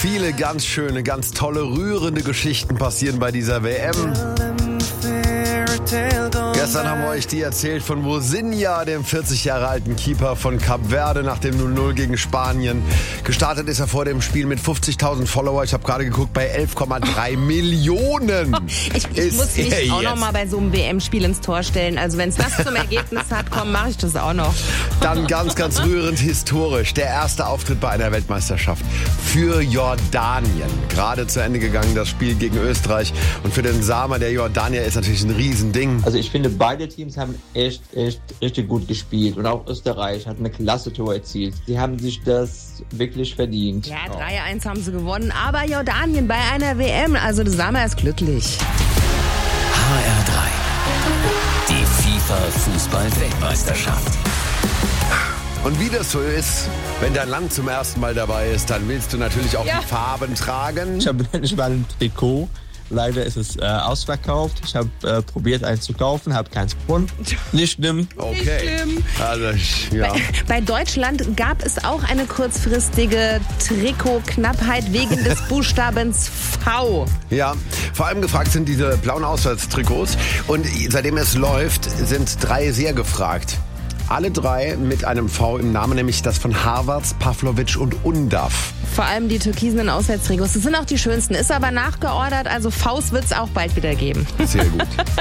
Viele ganz schöne, ganz tolle, rührende Geschichten passieren bei dieser WM. Gestern haben wir euch die erzählt von Mosinha, dem 40 Jahre alten Keeper von Kap Verde nach dem 0-0 gegen Spanien. Gestartet ist er vor dem Spiel mit 50.000 Follower. Ich habe gerade geguckt, bei 11,3 Millionen. Ich muss mich auch noch mal bei so einem WM-Spiel ins Tor stellen. Also wenn es das zum Ergebnis hat, komm, mache ich das auch noch. Dann ganz, ganz rührend historisch. Der erste Auftritt bei einer Weltmeisterschaft für Jordanien. Gerade zu Ende gegangen, das Spiel gegen Österreich. Und für den Sama der Jordanier ist natürlich ein Riesending. Also ich finde, beide Teams haben echt richtig gut gespielt. Und auch Österreich hat eine klasse Tor erzielt. Sie haben sich das wirklich verdient. Ja, 3-1 haben sie gewonnen. Aber Jordanien bei einer WM, also der Sama ist glücklich. HR3. Die FIFA-Fußball-Weltmeisterschaft. Und wie das so ist, wenn dein Land zum ersten Mal dabei ist, dann willst du natürlich auch die Farben tragen. Ich habe nicht mal ein Trikot. Leider ist es ausverkauft. Ich habe probiert, eins zu kaufen, habe keins gefunden. Nicht schlimm. Okay. schlimm. Also, ja. Bei Deutschland gab es auch eine kurzfristige Trikotknappheit wegen des Buchstabens V. Ja, vor allem gefragt sind diese blauen Auswärtstrikots. Und seitdem es läuft, sind 3 sehr gefragt. Alle 3 mit einem V im Namen, nämlich das von Havertz, Pavlovic und Undav. Vor allem die türkisenen Auswärtstrikots. Das sind auch die schönsten. Ist aber nachgeordert, also Vs wird es auch bald wieder geben. Sehr gut.